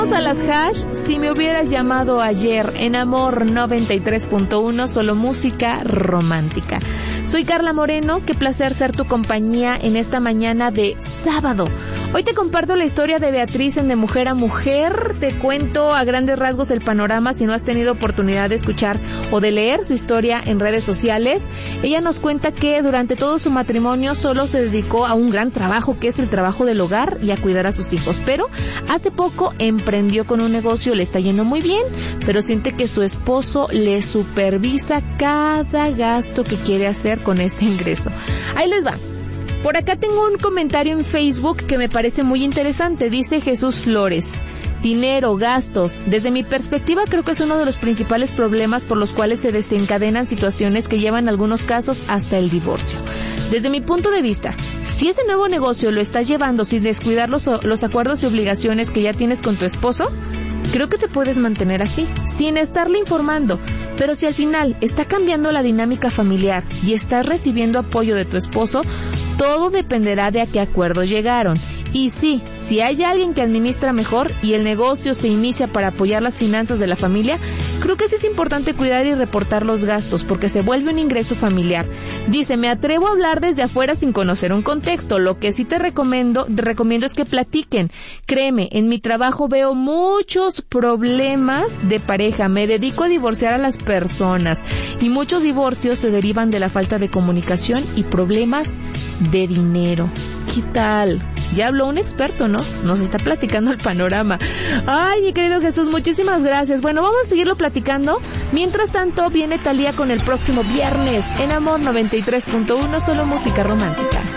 Vamos a las hash. Si me hubieras llamado ayer en Amor 93.1, solo música romántica. Soy Carla Moreno, qué placer ser tu compañía en esta mañana de sábado. Hoy te comparto la historia de Beatriz en De Mujer a Mujer. Te cuento a grandes rasgos el panorama si no has tenido oportunidad de escuchar o de leer su historia en redes sociales. Ella nos cuenta que durante todo su matrimonio solo se dedicó a un gran trabajo, que es el trabajo del hogar y a cuidar a sus hijos. Pero hace poco emprendió con un negocio, le está yendo muy bien, pero siente que su esposo le supervisa cada gasto que quiere hacer con ese ingreso. Ahí les va. Por acá tengo un comentario en Facebook que me parece muy interesante. Dice Jesús Flores: dinero, gastos. Desde mi perspectiva creo que es uno de los principales problemas por los cuales se desencadenan situaciones que llevan en algunos casos hasta el divorcio. Desde mi punto de vista, si ese nuevo negocio lo estás llevando sin descuidar los acuerdos y obligaciones que ya tienes con tu esposo, creo que te puedes mantener así, sin estarle informando. Pero si al final está cambiando la dinámica familiar y estás recibiendo apoyo de tu esposo, todo dependerá de a qué acuerdo llegaron. Y sí, si hay alguien que administra mejor y el negocio se inicia para apoyar las finanzas de la familia, creo que sí es importante cuidar y reportar los gastos porque se vuelve un ingreso familiar. Dice, me atrevo a hablar desde afuera sin conocer un contexto. Lo que sí te recomiendo es que platiquen. Créeme, en mi trabajo veo muchos problemas de pareja. Me dedico a divorciar a las personas y muchos divorcios se derivan de la falta de comunicación y problemas de dinero. ¿Qué tal? Ya habló un experto, ¿no? Nos está platicando el panorama. Ay, mi querido Jesús, muchísimas gracias. Bueno, vamos a seguirlo platicando. Mientras tanto, viene Thalía con el próximo viernes en Amor 93.1, solo música romántica.